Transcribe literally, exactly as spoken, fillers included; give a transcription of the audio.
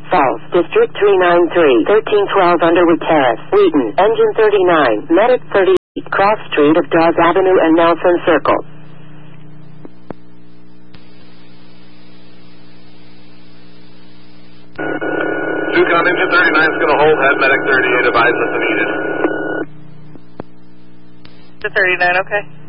Falls, District three nine three, thirteen twelve Underwood Terrace, Wheaton, Engine thirty-nine, Medic thirty, Cross Street of Dawes Avenue and Nelson Circle. Tucson, Engine thirty-nine is going to hold, have Medic thirty-eight advise us if needed. The thirty-nine, okay.